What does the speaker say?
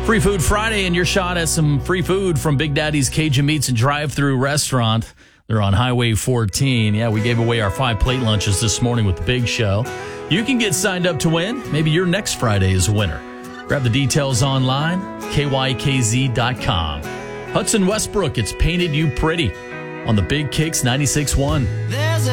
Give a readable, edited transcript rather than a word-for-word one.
Free Food Friday, and your shot at some free food from Big Daddy's Cajun Meats and Drive-Thru Restaurant. They're on Highway 14. Yeah, we gave away our 5 plate lunches this morning with the Big Show. You can get signed up to win. Maybe your next Friday is a winner. Grab the details online, kykz.com. Hudson Westbrook, it's Painted You Pretty on the Big Kicks 96.1.